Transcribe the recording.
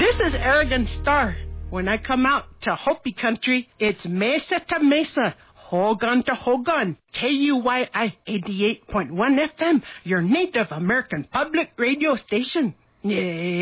This is Aragon Star. When I come out to Hopi country, it's mesa to mesa, Hogan to Hogan, KUYI 88.1 FM, your Native American public radio station. Yeah.